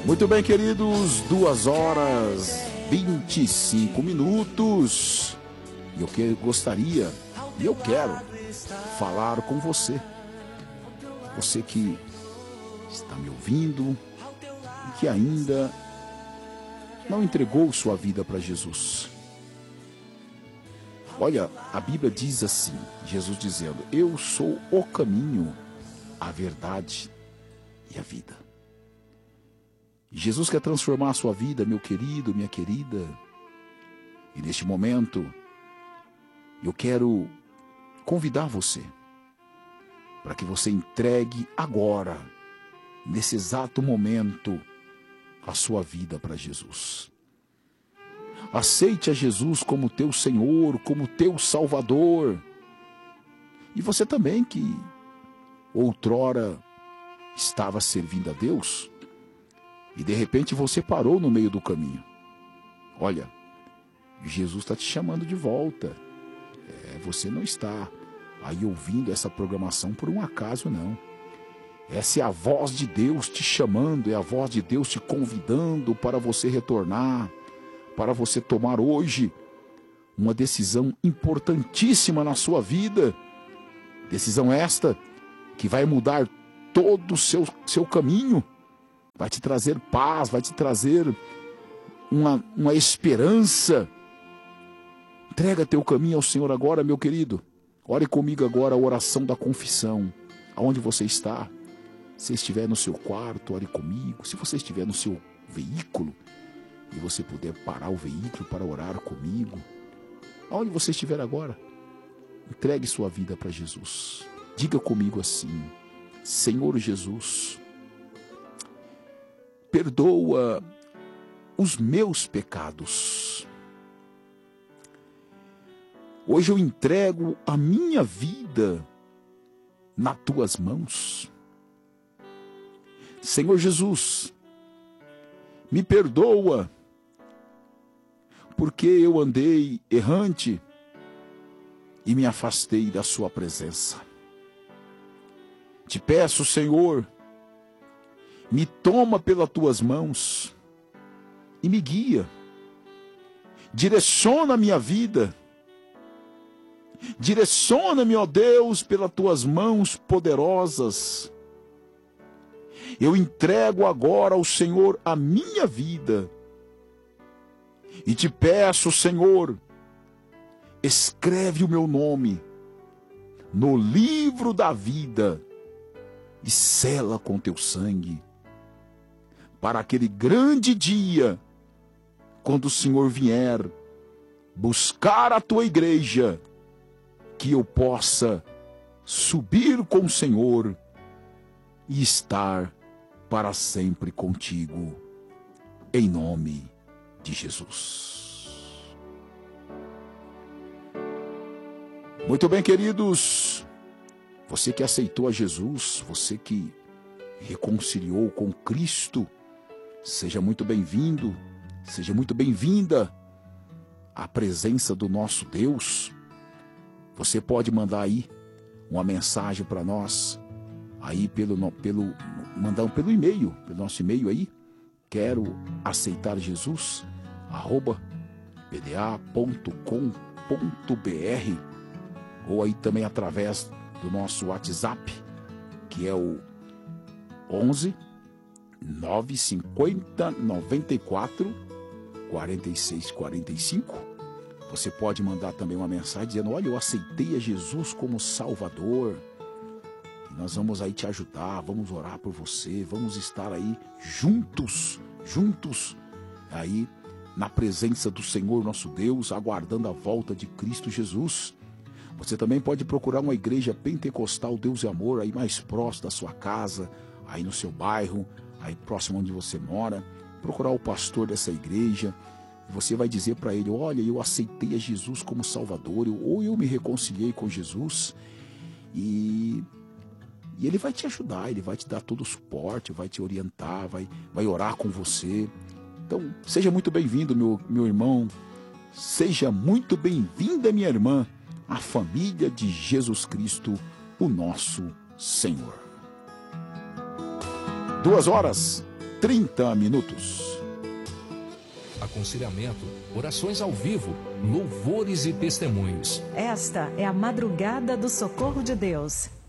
Muito bem, queridos, 2h25. E gostaria, e eu quero falar com você. Você que está me ouvindo e que ainda não entregou sua vida para Jesus. Olha, a Bíblia diz assim, Jesus dizendo: eu sou o caminho, a verdade e a vida. Jesus quer transformar a sua vida, meu querido, minha querida. E neste momento, eu quero convidar você para que você entregue agora, nesse exato momento, a sua vida para Jesus. Aceite a Jesus como teu Senhor, como teu Salvador. E você também que outrora estava servindo a Deus e de repente você parou no meio do caminho. Olha, Jesus está te chamando de volta. Você não está aí ouvindo essa programação por um acaso, não. Essa é a voz de Deus te chamando, é a voz de Deus te convidando para você retornar, para você tomar hoje uma decisão importantíssima na sua vida. Decisão esta que vai mudar todo o seu caminho, vai te trazer paz, vai te trazer uma esperança. Entrega teu caminho ao Senhor agora, meu querido. Ore comigo agora a oração da confissão. Aonde você está? Se estiver no seu quarto, ore comigo. Se você estiver no seu veículo e você puder parar o veículo para orar comigo, aonde você estiver agora, entregue sua vida para Jesus. Diga comigo assim: Senhor Jesus, perdoa os meus pecados. Hoje eu entrego a minha vida nas tuas mãos. Senhor Jesus, me perdoa, porque eu andei errante e me afastei da sua presença. Te peço, Senhor, me toma pelas tuas mãos e me guia. Direciona a minha vida. Direciona-me, ó Deus, pelas tuas mãos poderosas. Eu entrego agora ao Senhor a minha vida. E te peço, Senhor, escreve o meu nome no livro da vida e sela com teu sangue, para aquele grande dia, quando o Senhor vier buscar a tua igreja, que eu possa subir com o Senhor e estar para sempre contigo, em nome de Jesus. Muito bem, queridos, você que aceitou a Jesus, você que reconciliou com Cristo, seja muito bem-vindo, seja muito bem-vinda à presença do nosso Deus. Você pode mandar aí uma mensagem para nós, aí mandar pelo e-mail, pelo nosso e-mail aí, quero aceitar Jesus, @pda.com.br, ou aí também através do nosso WhatsApp, que é o 11 950 94 46 45. Você pode mandar também uma mensagem dizendo: olha, eu aceitei a Jesus como Salvador. E nós vamos aí te ajudar, vamos orar por você, vamos estar aí juntos aí na presença do Senhor nosso Deus, aguardando a volta de Cristo Jesus. Você também pode procurar uma igreja pentecostal Deus e Amor aí mais próximo da sua casa, aí no seu bairro, aí próximo onde você mora. Procurar o pastor dessa igreja. Você vai dizer para ele: olha, eu aceitei a Jesus como Salvador, ou eu me reconciliei com Jesus, e ele vai te ajudar, ele vai te dar todo o suporte, vai te orientar, vai orar com você. Então, seja muito bem-vindo, meu irmão, seja muito bem-vinda, minha irmã, à família de Jesus Cristo, o nosso Senhor. 2h 30 minutos. Aconselhamento, orações ao vivo, louvores e testemunhos. Esta é a madrugada do socorro de Deus.